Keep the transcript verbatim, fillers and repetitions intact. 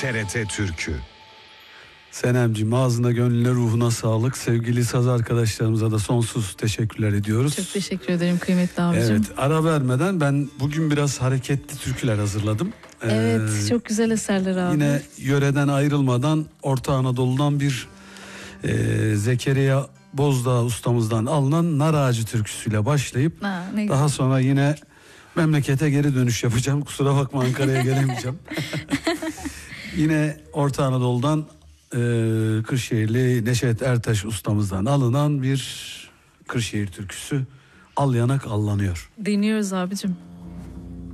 T R T Türkü. Senemciğim, ağzına gönlüne ruhuna sağlık. Sevgili saz arkadaşlarımıza da sonsuz teşekkürler ediyoruz. Çok teşekkür ederim kıymetli abicim. Evet, ara vermeden ben bugün biraz hareketli türküler hazırladım. Evet, Ee, çok güzel eserler abi. Yine yöreden ayrılmadan Orta Anadolu'dan bir e, Zekeriya Bozdağ ustamızdan alınan Nar Ağacı türküsüyle başlayıp ha, ne daha sonra yine memlekete geri dönüş yapacağım. Kusura bakma, Ankara'ya gelemeyeceğim. Yine Orta Anadolu'dan e, Kırşehirli Neşet Ertaş ustamızdan alınan bir Kırşehir türküsü, Al Yanak Allanıyor. Dinliyoruz abicim.